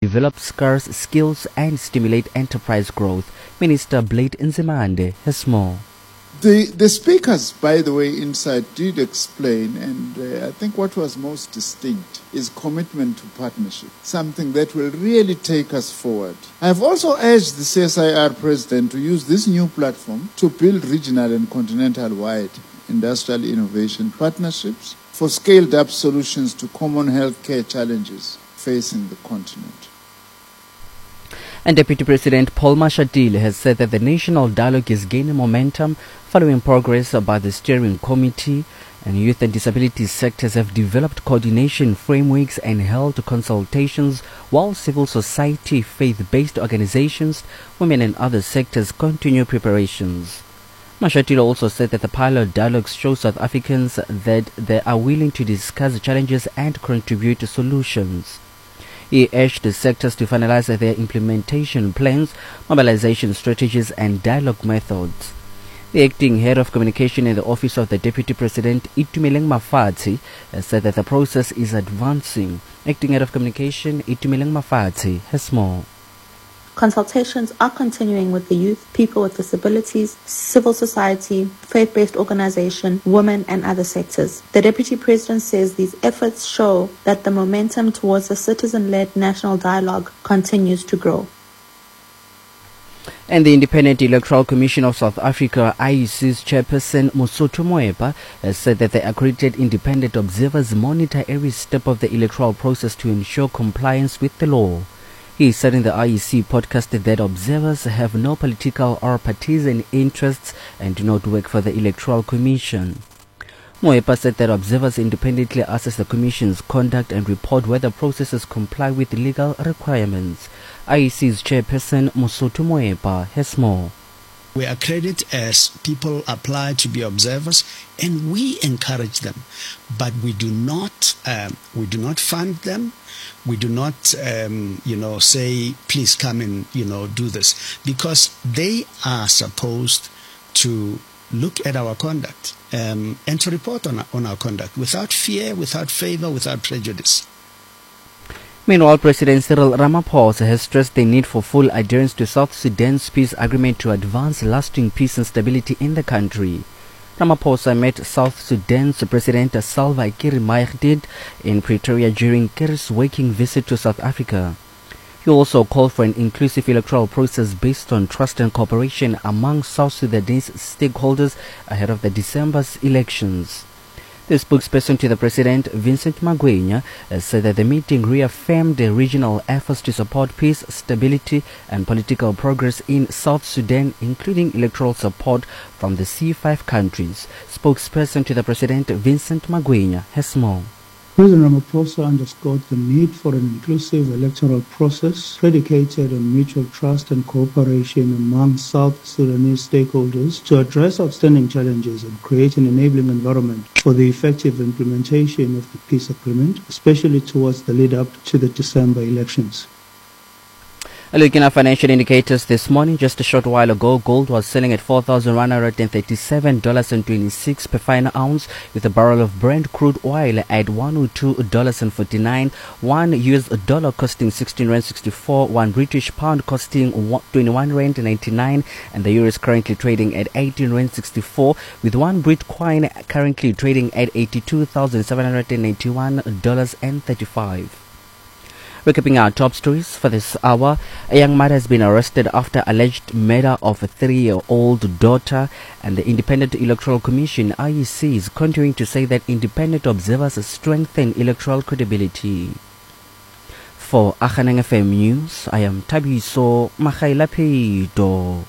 develop scarce skills and stimulate enterprise growth. Minister Blade Nzimande has more. The speakers, by the way, inside did explain, and I think what was most distinct is commitment to partnership, something that will really take us forward. I have also urged the CSIR president to use this new platform to build regional and continental-wide industrial innovation partnerships for scaled-up solutions to common healthcare challenges facing the continent. And Deputy President Paul Mashatile has said that the national dialogue is gaining momentum following progress by the steering committee, and youth and disability sectors have developed coordination frameworks and held consultations, while civil society, faith-based organizations, women and other sectors continue preparations. Mashatile also said that the pilot dialogues show South Africans that they are willing to discuss challenges and contribute to solutions. He urged the sectors to finalize their implementation plans, mobilization strategies and dialogue methods. The acting head of communication in the office of the Deputy President, Itumeleng Mafati, said that the process is advancing. Acting head of communication, Itumeleng Mafati, has more. Consultations are continuing with the youth, people with disabilities, civil society, faith-based organization, women and other sectors. The Deputy President says these efforts show that the momentum towards a citizen-led national dialogue continues to grow. And the Independent Electoral Commission of South Africa, IEC's chairperson Mosotho Moepa, has said that the accredited independent observers monitor every step of the electoral process to ensure compliance with the law. He said in the IEC podcast that observers have no political or partisan interests and do not work for the Electoral Commission. Moepa said that observers independently assess the Commission's conduct and report whether processes comply with legal requirements. IEC's chairperson Mosotho Moepa has more. We accredit as people apply to be observers, and we encourage them, but we do not fund them. We do not, say, please come and, do this, because they are supposed to look at our conduct and to report on our conduct without fear, without favor, without prejudice. Meanwhile, President Cyril Ramaphosa has stressed the need for full adherence to South Sudan's peace agreement to advance lasting peace and stability in the country. Ramaphosa met South Sudan's President Salva Kiir Mayardit in Pretoria during Kiir's working visit to South Africa. He also called for an inclusive electoral process based on trust and cooperation among South Sudanese stakeholders ahead of the December's elections. The spokesperson to the President, Vincent Magwenya, said that the meeting reaffirmed the regional efforts to support peace, stability and political progress in South Sudan, including electoral support from the C5 countries. Spokesperson to the President, Vincent Magwenya, has more. President Ramaphosa underscored the need for an inclusive electoral process predicated on mutual trust and cooperation among South Sudanese stakeholders to address outstanding challenges and create an enabling environment for the effective implementation of the peace agreement, especially towards the lead-up to the December elections. Looking at financial indicators this morning, just a short while ago, gold was selling at $4,137.26 per fine ounce, with a barrel of Brent crude oil at $102.49, $1 costing 16 rand 64, £1 pound costing 21 rand 99, and the euro is currently trading at 18 rand 64, with one Bitcoin currently trading at $82,791.35. Recapping our top stories for this hour, a young mother has been arrested after alleged murder of a 3-year-old daughter, and the Independent Electoral Commission, IEC, is continuing to say that independent observers strengthen electoral credibility. For Akhaneng FM News, I am Tabiso Makhailapeido.